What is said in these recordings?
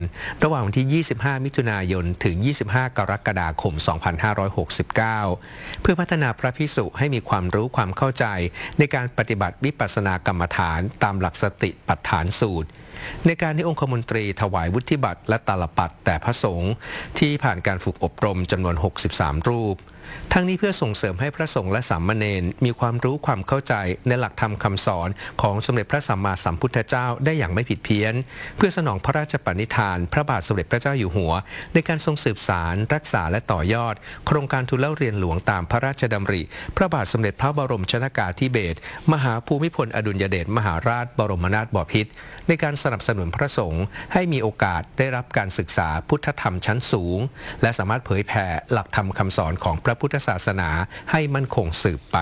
ระหว่างวันที่ 25 มิถุนายน ถึง 25 กรกฎาคม 2569 เพื่อพัฒนาพระภิกษุให้มีความรู้ความเข้าใจในการปฏิบัติวิปัสสนากรรมฐานตามหลักสติปัฏฐานสูตรในการที่องคมนตรีถวายวุฒิบัตรและตาลปัตรแต่พระสงฆ์ที่ผ่านการฝึกอบรมจำนวน 63 รูปทั้งนี้เพื่อส่งเสริมให้พระสงฆ์และสามเณรมีความรู้ความเข้าใจในหลักธรรมคำสอนของสมเด็จพระสัมมาสัมพุทธเจ้าได้อย่างไม่ผิดเพี้ยนเพื่อสนองพระราชปณิธานพระบาทสมเด็จพระเจ้าอยู่หัวในการทรงสืบสานรักษาและต่อยอดโครงการทุนเล่าเรียนหลวงตามพระราชดำริพระบาทสมเด็จพระบรมชนกาธิเบศรมหาภูมิพลอดุลยเดชมหาราชบรมนาถบพิตรในการสนับสนุนพระสงฆ์ให้มีโอกาสได้รับการศึกษาพุทธธรรมชั้นสูงและสามารถเผยแผ่หลักธรรมคำสอนของพระพุทธศาสนาให้มั่นคงสืบไป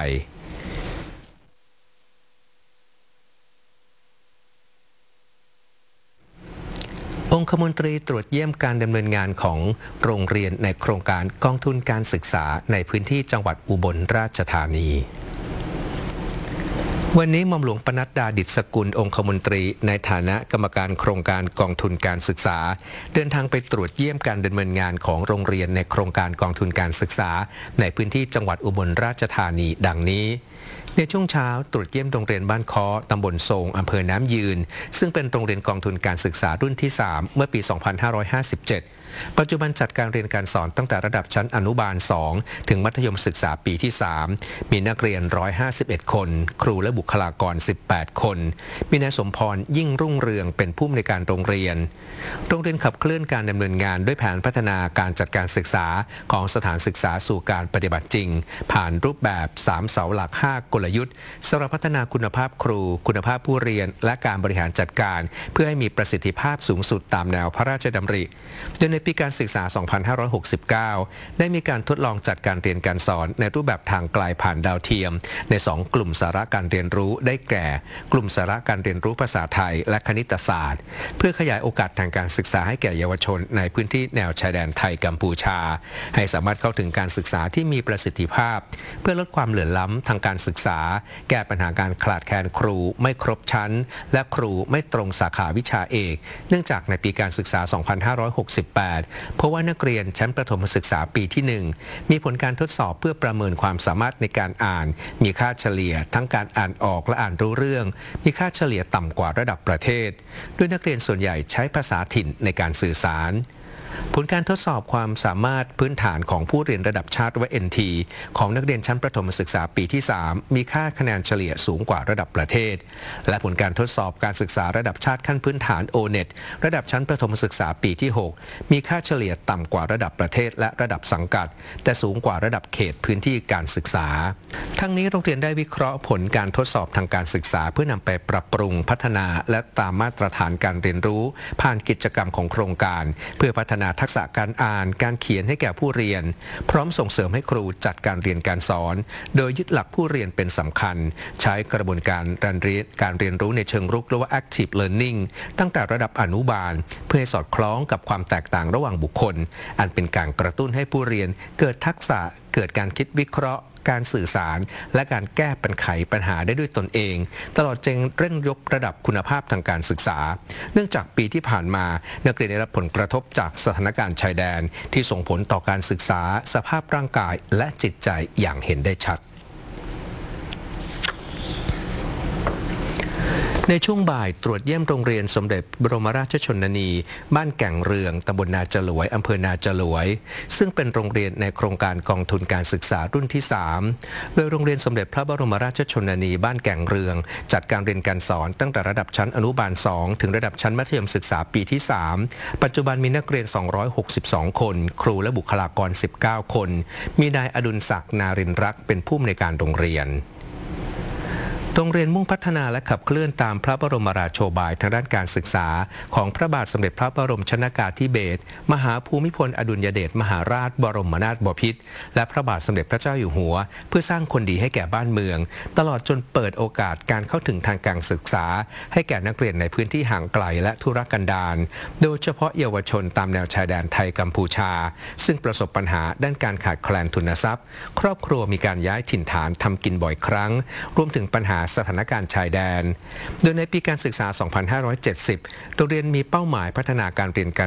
องคมนตรีตรวจเยี่ยมการดำเนินงานของโรงเรียนในโครงการกองทุนการศึกษาในพื้นที่จังหวัดอุบลราชธานีวันนี้หม่อมหลวงปนัดดาดิษฐสกุลองคมนตรีในฐานะกรรมการโครงการกองทุนการศึกษาเดินทางไปตรวจเยี่ยมการดำเนินงานของโรงเรียนในโครงการกองทุนการศึกษาในพื้นที่จังหวัดอุบลราชธานีดังนี้ในช่วงเช้าตรวจเยี่ยมโรงเรียนบ้านค้อตำบลทรงอำเภอน้ำยืนซึ่งเป็นโรงเรียนกองทุนการศึกษารุ่นที่ 3 เมื่อปี 2557ปัจจุบันจัดการเรียนการสอนตั้งแต่ระดับชั้นอนุบาล 2 ถึงมัธยมศึกษาปีที่ 3 มีนักเรียน 151 คน ครูและบุคลากร 18 คน มีนายสมพรยิ่งรุ่งเรืองเป็นผู้อำนวยการโรงเรียนขับเคลื่อนการดำเนินงานด้วยแผนพัฒนาการจัดการศึกษาของสถานศึกษาสู่การปฏิบัติจริงผ่านรูปแบบ 3 เสาหลัก 5 กลยุทธ์สำหรับพัฒนาคุณภาพครูคุณภาพผู้เรียนและการบริหารจัดการเพื่อให้มีประสิทธิภาพสูงสุดตามแนวพระราชดำริโดยในปีการศึกษา 2569 ได้มีการทดลองจัดการเรียนการสอนในรูปแบบทางไกลผ่านดาวเทียมใน 2 กลุ่มสาระการเรียนรู้ได้แก่ กลุ่มสาระการเรียนรู้ภาษาไทยและคณิตศาสตร์เพื่อขยายโอกาสทางการศึกษาให้แก่เยาวชนในพื้นที่แนวชายแดนไทยกัมพูชาให้สามารถเข้าถึงการศึกษาที่มีประสิทธิภาพเพื่อลดความเหลื่อมล้ำทางการศึกษาแก้ปัญหาการขาดแคลนครูไม่ครบชั้นและครูไม่ตรงสาขาวิชาเอกเนื่องจากในปีการศึกษา 2568 เพราะว่านักเรียนชั้นประถมศึกษาปีที่ 1 มีผลการทดสอบเพื่อประเมินความสามารถในการอ่านมีค่าเฉลี่ยทั้งการอ่านออกและอ่านรู้เรื่องมีค่าเฉลี่ยต่ำกว่าระดับประเทศโดยนักเรียนส่วนใหญ่ใช้ภาษาถิ่นในการสื่อสารผลการทดสอบความสามารถพื้นฐานของผู้เรียนระดับชาติหรือ NT ของนักเรียนชั้นประถมศึกษาปีที่ 3 มีค่าคะแนนเฉลี่ยสูงกว่าระดับประเทศและผลการทดสอบการศึกษาระดับชาติขั้นพื้นฐาน O-NET ระดับชั้นประถมศึกษาปีที่ 6 มีค่าเฉลี่ยต่ำกว่าระดับประเทศและระดับสังกัดแต่สูงกว่าระดับเขตพื้นที่การศึกษาทั้งนี้โรงเรียนได้วิเคราะห์ผลการทดสอบทางการศึกษาเพื่อนำไปปรับปรุงพัฒนาและตามมาตรฐานการเรียนรู้ผ่านกิจกรรมของโครงการเพื่อพัฒนาทักษะการอ่านการเขียนให้แก่ผู้เรียนพร้อมส่งเสริมให้ครูจัดการเรียนการสอนโดยยึดหลักผู้เรียนเป็นสำคัญใช้กระบวนการการเรียนรู้ในเชิงรุกหรือว่า active learning ตั้งแต่ระดับอนุบาลเพื่อให้สอดคล้องกับความแตกต่างระหว่างบุคคลอันเป็นการกระตุ้นให้ผู้เรียนเกิดทักษะเกิดการคิดวิเคราะห์การสื่อสารและการแก้ปัญหาได้ด้วยตนเองตลอดจนเร่งยกระดับคุณภาพทางการศึกษาเนื่องจากปีที่ผ่านมานักเรียนได้รับผลกระทบจากสถานการณ์ชายแดนที่ส่งผลต่อการศึกษาสภาพร่างกายและจิตใจอย่างเห็นได้ชัดในช่วงบ่ายตรวจเยี่ยมโรงเรียนสมเด็จบรมราชชนนีบ้านแก่งเรืองตำบลนาจลวยอำเภอนาจลวยซึ่งเป็นโรงเรียนในโครงการกองทุนการศึกษารุ่นที่ 3 โดยโรงเรียนสมเด็จพระบรมราชชนนีบ้านแก่งเรืองจัดการเรียนการสอนตั้งแต่ระดับชั้นอนุบาล 2 ถึงระดับชั้นมัธยมศึกษาปีที่ 3 ปัจจุบันมีนักเรียน 262 คนครูและบุคลากร 19 คนมีนายอดุลศักดิ์นารินรักษ์เป็นผู้อำนวยการโรงเรียนโรงเรียนมุ่งพัฒนาและขับเคลื่อนตามพระบรมราโชบายทางด้านการศึกษาของพระบาทสมเด็จพระบรมชนกาธิเบศรมหาภูมิพลอดุลยเดชมหาราชบรมนาถบพิตรและพระบาทสมเด็จพระเจ้าอยู่หัวเพื่อสร้างคนดีให้แก่บ้านเมืองตลอดจนเปิดโอกาสการเข้าถึงทางการศึกษาให้แก่นักเรียนในพื้นที่ห่างไกลและทุรกันดารโดยเฉพาะเยาวชนตามแนวชายแดนไทยกัมพูชาซึ่งประสบปัญหาด้านการขาดแคลนทุนทรัพย์ครอบครัวมีการย้ายถิ่นฐานทำกินบ่อยครั้งรวมถึงปัญหาสถานการณ์ชายแดนโดยในปีการศึกษา 2570 โรงเรียนมีเป้าหมายพัฒนาการเรียนการ